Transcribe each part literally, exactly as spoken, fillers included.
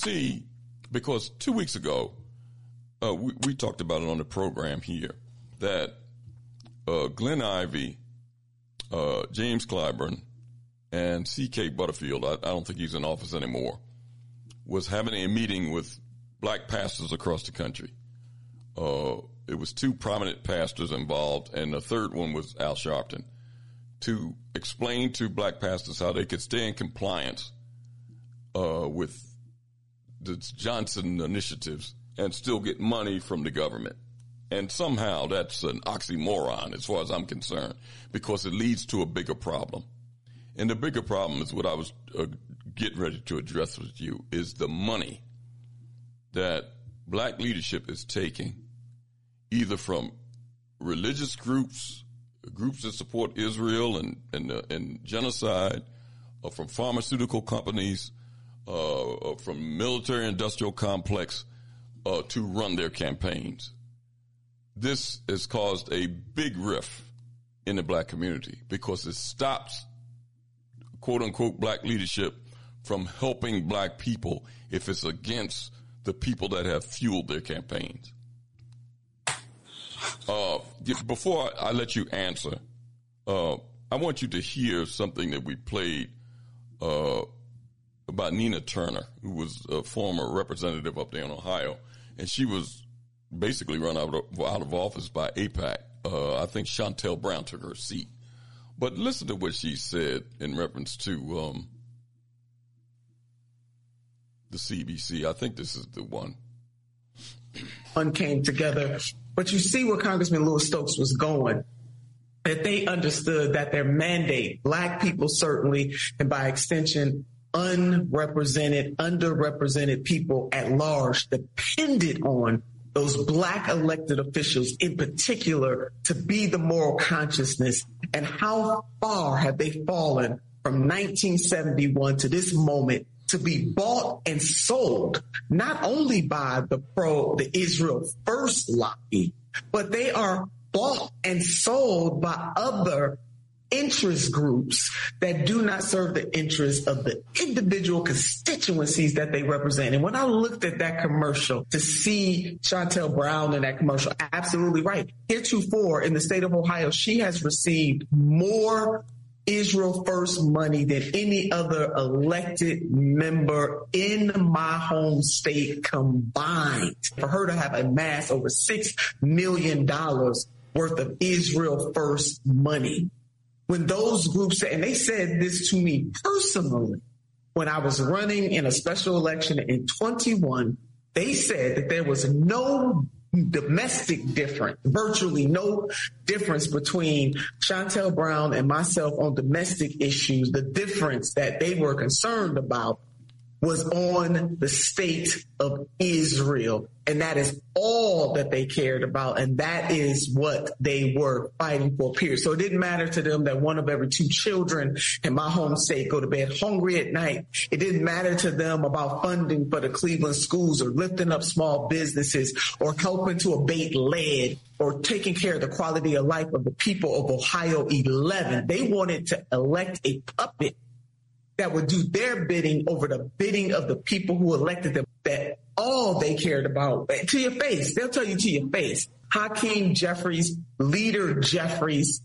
see, because two weeks ago, uh, we, we talked about it on the program here, that uh, Glenn Ivey, uh, James Clyburn, and C K Butterfield, I, I don't think he's in office anymore, was having a meeting with black pastors across the country. Uh, it was two prominent pastors involved, and the third one was Al Sharpton, to explain to black pastors how they could stay in compliance uh, with the Johnson initiatives and still get money from the government. And somehow that's an oxymoron as far as I'm concerned, because it leads to a bigger problem. And the bigger problem is what I was uh, getting ready to address with you, is the money that black leadership is taking either from religious groups, groups that support Israel and, and, uh, and genocide, or from pharmaceutical companies, uh, from military industrial complex uh, to run their campaigns. This has caused a big rift in the black community because it stops, quote unquote, black leadership from helping black people if it's against the people that have fueled their campaigns. Uh, before I let you answer, uh, I want you to hear something that we played uh, about Nina Turner, who was a former representative up there in Ohio, and she was basically run out of, out of office by AIPAC. Uh, I think Shontel Brown took her seat. But listen to what she said in reference to um, the C B C. I think this is the one. One came together. But you see where Congressman Louis Stokes was going, that they understood that their mandate, black people certainly, and by extension, unrepresented, underrepresented people at large, depended on those black elected officials in particular to be the moral consciousness. And how far have they fallen from nineteen seventy-one to this moment to be bought and sold, not only by the pro, the Israel First lobby, but they are bought and sold by other interest groups that do not serve the interests of the individual constituencies that they represent. And when I looked at that commercial to see Shontel Brown in that commercial, absolutely right. Heretofore in the state of Ohio, she has received more Israel First money than any other elected member in my home state combined. For her to have amassed over six million dollars worth of Israel First money. When those groups, and they said this to me personally, when I was running in a special election in twenty-one, they said that there was no domestic difference, virtually no difference between Shontel Brown and myself on domestic issues. The difference that they were concerned about was on the state of Israel. And that is all that they cared about. And that is what they were fighting for, period. So it didn't matter to them that one of every two children in my home state go to bed hungry at night. It didn't matter to them about funding for the Cleveland schools or lifting up small businesses or helping to abate lead or taking care of the quality of life of the people of Ohio eleven. They wanted to elect a puppet that would do their bidding over the bidding of the people who elected them, that all they cared about, to your face, they'll tell you to your face, Hakeem Jeffries, Leader Jeffries,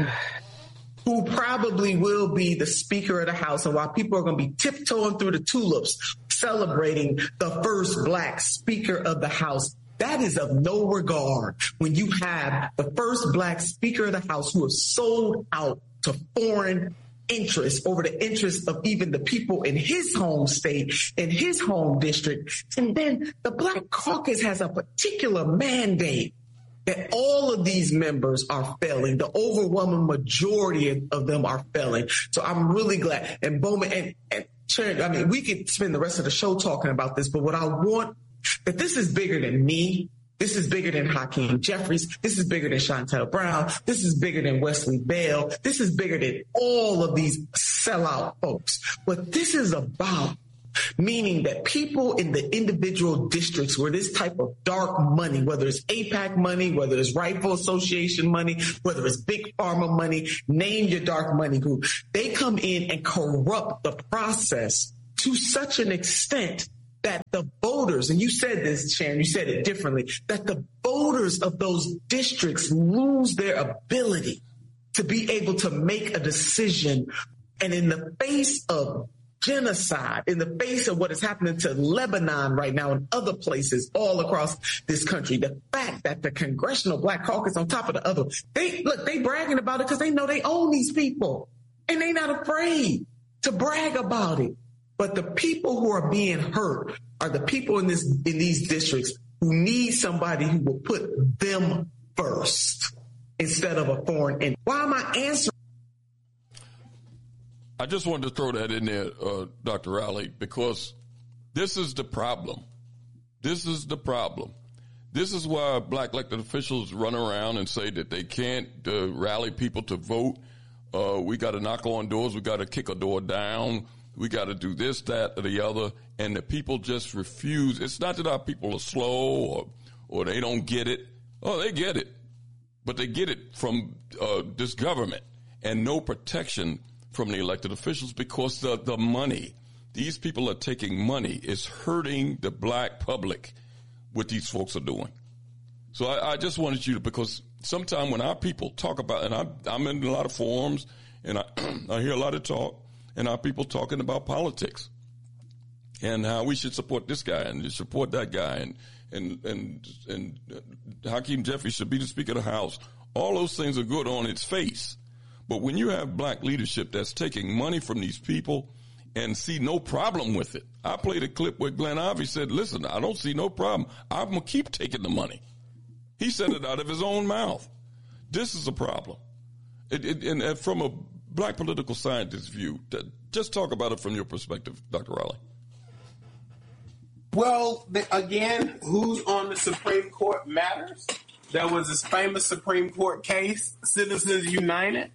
who probably will be the Speaker of the House, and while people are going to be tiptoeing through the tulips, celebrating the first black Speaker of the House, that is of no regard when you have the first black Speaker of the House who has sold out to foreign interest over the interests of even the people in his home state, in his home district. And then the Black Caucus has a particular mandate that all of these members are failing. The overwhelming majority of them are failing. So I'm really glad. And Bowman and, and Sharon, I mean, we could spend the rest of the show talking about this, but what I want, that this is bigger than me. This is bigger than Hakeem Jeffries. This is bigger than Shontel Brown. This is bigger than Wesley Bell. This is bigger than all of these sellout folks. What this is about, meaning that people in the individual districts where this type of dark money, whether it's AIPAC money, whether it's Rifle Association money, whether it's Big Pharma money, name your dark money group, they come in and corrupt the process to such an extent that the voters, and you said this, Sharon, you said it differently, that the voters of those districts lose their ability to be able to make a decision. And in the face of genocide, in the face of what is happening to Lebanon right now and other places all across this country, the fact that the Congressional Black Caucus on top of the other, they look, they bragging about it because they know they own these people and they not afraid to brag about it. But the people who are being hurt are the people in this in these districts who need somebody who will put them first instead of a foreign entity. Why am I answering? I just wanted to throw that in there, uh, Doctor Rowley, because this is the problem. This is the problem. This is why black elected officials run around and say that they can't uh, rally people to vote. Uh, we got to knock on doors. We got to kick a door down. We got to do this, that, or the other. And the people just refuse. It's not that our people are slow or, or they don't get it. Oh, they get it. But they get it from uh, this government and no protection from the elected officials because the, the money, these people are taking money. It's hurting the black public what these folks are doing. So I, I just wanted you to, because sometimes when our people talk about, and I, I'm in a lot of forums and I, I hear a lot of talk, and our people talking about politics and how we should support this guy and support that guy and, and, and, and Hakeem Jeffries should be the Speaker of the House. All those things are good on its face. But when you have black leadership that's taking money from these people and see no problem with it. I played a clip where Glenn Ivey said, listen, I don't see no problem. I'm going to keep taking the money. He said it out of his own mouth. This is a problem. It, it, and, and from a black political scientist view, just talk about it from your perspective, Doctor Rowley. Well, the, again, who's on the Supreme Court matters. There was this famous Supreme Court case, Citizens United.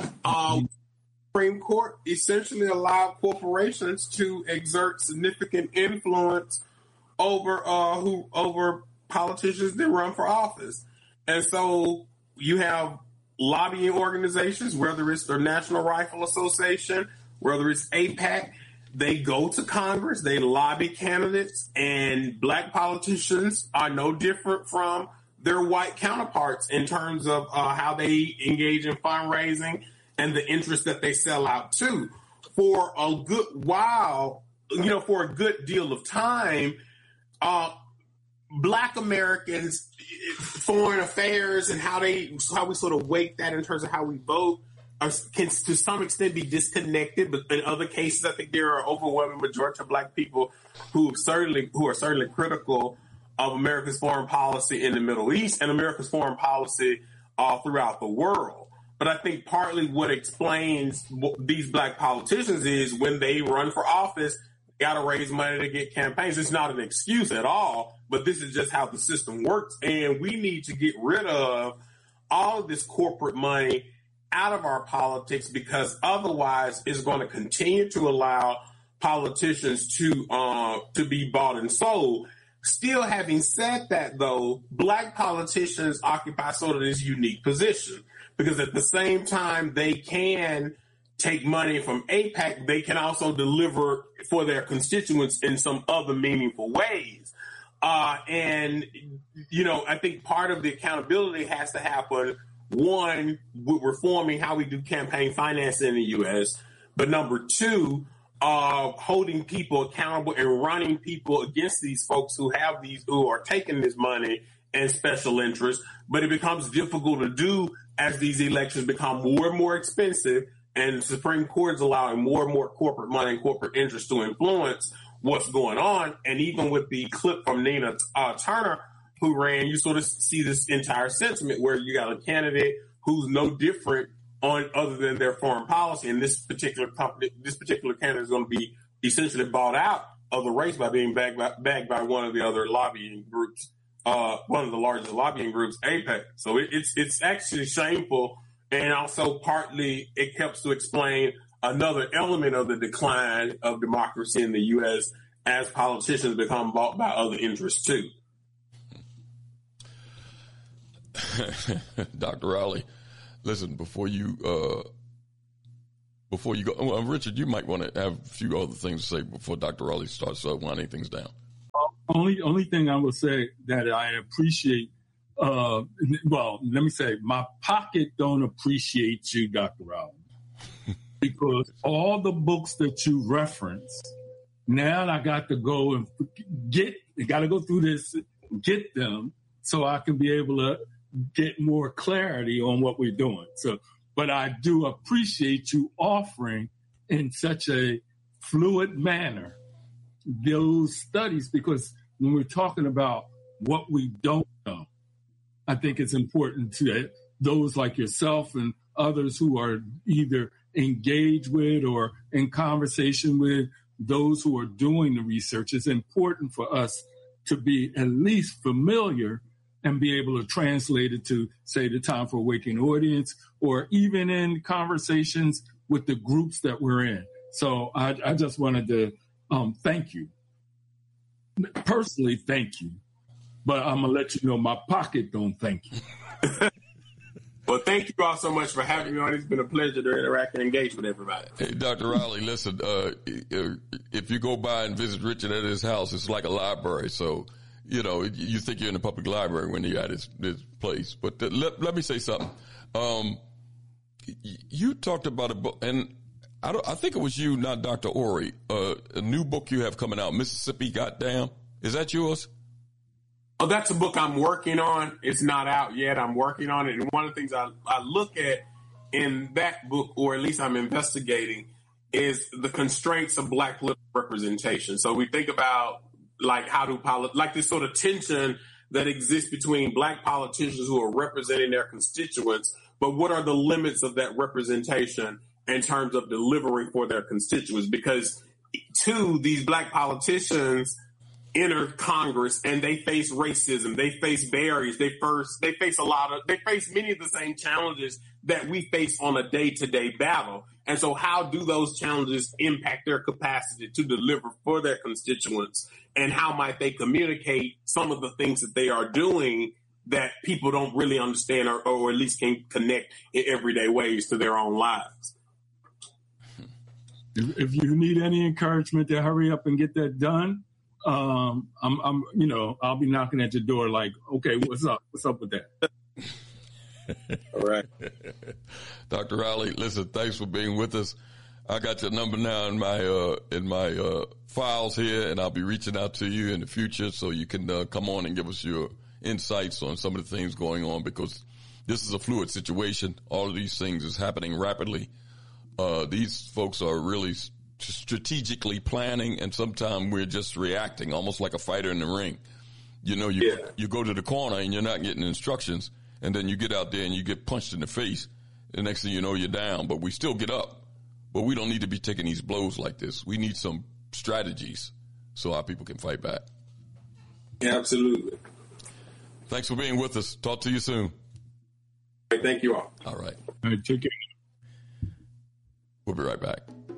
Um, Supreme Court essentially allowed corporations to exert significant influence over uh, who over politicians that run for office. And so you have lobbying organizations, whether it's the National Rifle Association, whether it's A PAC, they go to Congress, they lobby candidates, and black politicians are no different from their white counterparts in terms of uh, how they engage in fundraising and the interest that they sell out to. For a good while, you know, for a good deal of time, uh, black Americans, foreign affairs and how they, how we sort of weight that in terms of how we vote are, can to some extent be disconnected. But in other cases, I think there are overwhelming majority of black people who certainly, who are certainly critical of America's foreign policy in the Middle East and America's foreign policy uh, throughout the world. But I think partly what explains these black politicians is when they run for office, they got to raise money to get campaigns. It's not an excuse at all, but this is just how the system works. And we need to get rid of all of this corporate money out of our politics, because otherwise it's going to continue to allow politicians to uh, to be bought and sold. Still, having said that, though, black politicians occupy sort of this unique position, because at the same time they can take money from A PAC, they can also deliver for their constituents in some other meaningful ways. Uh, and, you know, I think part of the accountability has to happen, one, with reforming how we do campaign finance in the U S, but number two, Uh, holding people accountable and running people against these folks who have these, who are taking this money and special interests. But it becomes difficult to do as these elections become more and more expensive, and the Supreme Court is allowing more and more corporate money and corporate interests to influence what's going on. And even with the clip from Nina uh, Turner, who ran, you sort of see this entire sentiment where you got a candidate who's no different on other than their foreign policy. And this particular company, this particular candidate is going to be essentially bought out of the race by being bagged by, bagged by one of the other lobbying groups, uh, one of the largest lobbying groups, A PAC. So it, it's it's actually shameful, and also partly it helps to explain another element of the decline of democracy in the U S as politicians become bought by other interests too. Doctor Rowley. Listen, before you uh, before you go, well, Richard, you might want to have a few other things to say before Doctor Rowley starts uh, winding things down. Only only thing I will say that I appreciate, uh, well, let me say, my pocket don't appreciate you, Doctor Rowley, because all the books that you reference, now I got to go and get, got to go through this, get them, so I can be able to get more clarity on what we're doing. So, but I do appreciate you offering in such a fluid manner those studies, because when we're talking about what we don't know, I think it's important to those like yourself and others who are either engaged with or in conversation with those who are doing the research. It's important for us to be at least familiar and be able to translate it to, say, the Time for Awakening audience, or even in conversations with the groups that we're in. So I, I just wanted to um, thank you. Personally, thank you. But I'm going to let you know my pocket don't thank you. Well, thank you all so much for having me on. It's been a pleasure to interact and engage with everybody. Hey, Doctor Rowley, listen, uh, if you go by and visit Richard at his house, it's like a library. So, you know, you think you're in a public library when you're at his, his place. But uh, let, let me say something. Um, you talked about a book, and I, don't, I think it was you, not Doctor Ori, uh, a new book you have coming out, Mississippi Goddamn. Is that yours? Oh, that's a book I'm working on. It's not out yet. I'm working on it. And one of the things I, I look at in that book, or at least I'm investigating, is the constraints of Black political representation. So we think about like how do polit- like this sort of tension that exists between Black politicians who are representing their constituents, but what are the limits of that representation in terms of delivering for their constituents? Because two, these Black politicians enter Congress and they face racism, they face barriers, they first they face a lot of they face many of the same challenges that we face on a day-to-day battle. And so how do those challenges impact their capacity to deliver for their constituents? And how might they communicate some of the things that they are doing that people don't really understand, or, or at least can connect in everyday ways to their own lives? If, if you need any encouragement to hurry up and get that done, Um, I'm, I'm, you know, I'll be knocking at your door like, okay, what's up? What's up with that? All right. Doctor Rowley, listen, thanks for being with us. I got your number now in my, uh, in my, uh, files here, and I'll be reaching out to you in the future so you can, uh, come on and give us your insights on some of the things going on, because this is a fluid situation. All of these things is happening rapidly. Uh, these folks are really strategically planning, and sometimes we're just reacting, almost like a fighter in the ring. You know, you yeah. you go to the corner and you're not getting instructions, and then you get out there and you get punched in the face. The next thing you know, you're down, but we still get up. But we don't need to be taking these blows like this. We need some strategies so our people can fight back. Yeah, absolutely. Thanks for being with us. Talk to you soon. Thank you all. All right. All right, take care. We'll be right back.